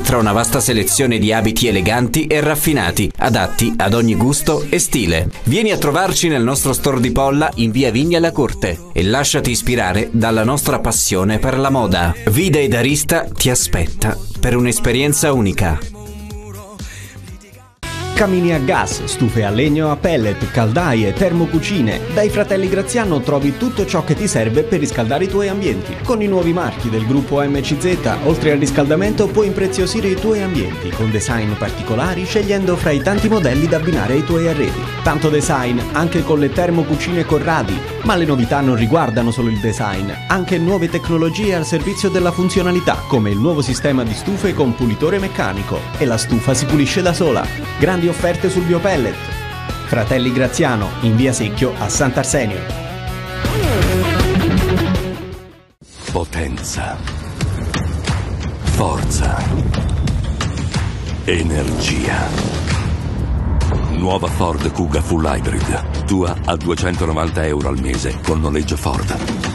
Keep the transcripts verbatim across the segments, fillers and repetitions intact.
tra una vasta selezione di abiti eleganti e raffinati, adatti ad ogni gusto e stile. Vieni a trovarci nel nostro store di Polla in via Vigna alla Corte e lasciati ispirare dalla nostra passione per la moda. Vida ed Arista ti aspetta per un'esperienza unica. Camini a gas, stufe a legno, a pellet, caldaie, termocucine. Dai fratelli Graziano trovi tutto ciò che ti serve per riscaldare i tuoi ambienti. Con i nuovi marchi del gruppo M C Z, oltre al riscaldamento puoi impreziosire i tuoi ambienti con design particolari, scegliendo fra i tanti modelli da abbinare ai tuoi arredi. Tanto design anche con le termocucine Corradi, ma le novità non riguardano solo il design, anche nuove tecnologie al servizio della funzionalità, come il nuovo sistema di stufe con pulitore meccanico e la stufa si pulisce da sola. Grandi offerte sul biopellet. Fratelli Graziano, in via Secchio a Sant'Arsenio. Potenza, forza, energia. Nuova Ford Kuga Full Hybrid, tua a duecentonovanta euro al mese con noleggio Ford.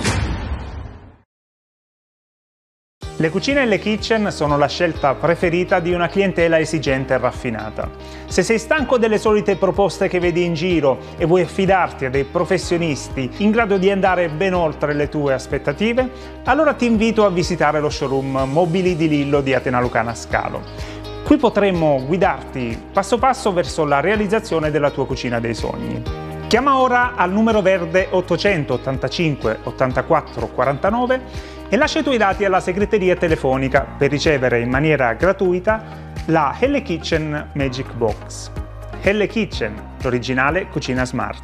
Le cucine e le kitchen sono la scelta preferita di una clientela esigente e raffinata. Se sei stanco delle solite proposte che vedi in giro e vuoi affidarti a dei professionisti in grado di andare ben oltre le tue aspettative, allora ti invito a visitare lo showroom Mobili di Lillo di Atena Lucana Scalo. Qui potremmo guidarti passo passo verso la realizzazione della tua cucina dei sogni. Chiama ora al numero verde ottocentottantacinque ottantaquattro quarantanove e lascia i tuoi dati alla segreteria telefonica per ricevere in maniera gratuita la Helle Kitchen Magic Box. Helle Kitchen, l'originale cucina smart.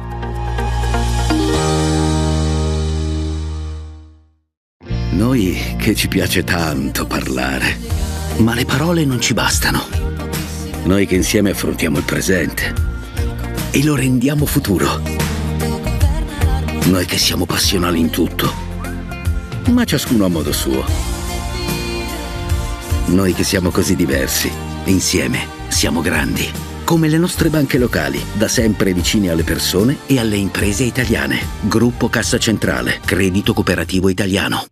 Noi che ci piace tanto parlare, ma le parole non ci bastano. Noi che insieme affrontiamo il presente e lo rendiamo futuro. Noi che siamo passionali in tutto, ma ciascuno a modo suo. Noi che siamo così diversi, insieme siamo grandi, come le nostre banche locali, da sempre vicine alle persone e alle imprese italiane. Gruppo Cassa Centrale, Credito Cooperativo Italiano.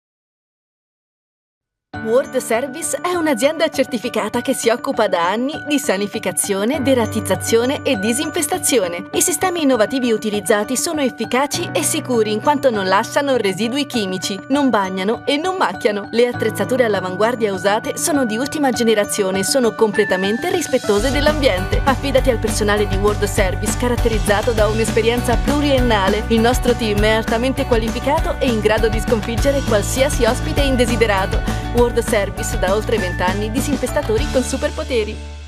World Service è un'azienda certificata che si occupa da anni di sanificazione, deratizzazione e disinfestazione. I sistemi innovativi utilizzati sono efficaci e sicuri in quanto non lasciano residui chimici, non bagnano e non macchiano. Le attrezzature all'avanguardia usate sono di ultima generazione e sono completamente rispettose dell'ambiente. Affidati al personale di World Service caratterizzato da un'esperienza pluriennale. Il nostro team è altamente qualificato e in grado di sconfiggere qualsiasi ospite indesiderato. World Service, da oltre vent'anni, disinfestatori con superpoteri.